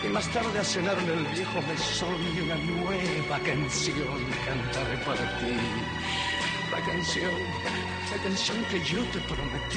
Y más tarde a cenar en el viejo mesón y una nueva canción cantaré para ti. La canción que yo te prometí.